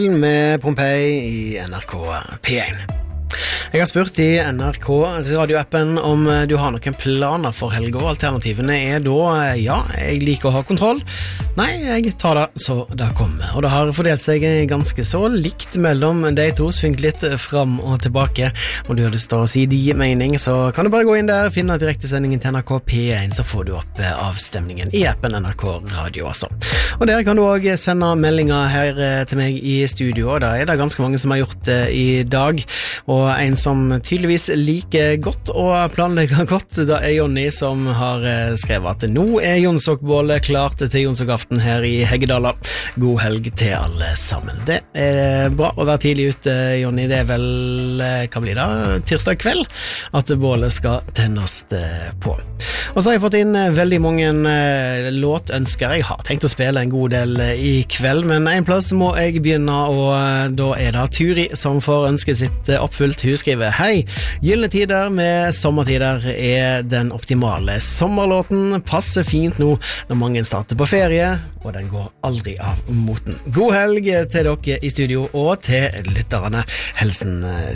med Pompeii i NRK P1. Jeg har spurt i NRK radioappen om du har noen planer for helga. Alternativene da, ja, jeg liker å ha kontroll. Nei, jeg tar det så det kommer. Og det har fordelt seg ganske så likt mellom de to, svingt litt fram og tilbake. Og du har lyst til å si de mening, så kan du bare gå inn der, finne direktesendingen til NRK P1, så får du opp avstemningen i appen NRK Radio altså. Og der kan du også sende meldinger her til meg i studio, og da det ganske mange som har gjort det i dag. Og en som tydeligvis liker godt og planlegger godt, det Jonny som har skrevet at nå Jonsokbålet klart til Jonsokaften her i Heggedala. God helg til alle sammen. Det bra å være tidlig ute, Jonny. Det vel, hva blir det? Tirsdag kveld at bålet skal tennes på. Og så har jeg fått inn veldig mange låtønsker. Jeg har tenkt å spille en god del i kveld, men en plass må jeg begynne, og da det Turi som får ønske sitt oppfylt. Hun skriver: Hei, Gyllene tider med sommertider den optimale sommerlåten. Passer fint nå når mange starter på ferie, og den går aldri av moten. God helg til dere i studio og til lytterne. Helsen